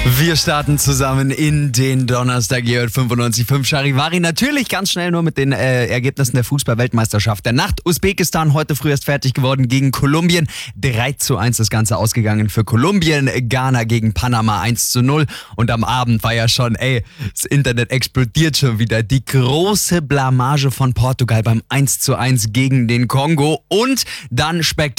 Wir starten zusammen in den Donnerstag hier hört 95.5 Charivari. Natürlich ganz schnell nur mit den Ergebnissen der Fußball-Weltmeisterschaft der Nacht. Usbekistan heute früh erst fertig geworden gegen Kolumbien. 3:1 das Ganze ausgegangen für Kolumbien. Ghana gegen Panama 1:0. Und am Abend war ja schon, das Internet explodiert schon wieder. Die große Blamage von Portugal beim 1:1 gegen den Kongo. Und dann spektakulär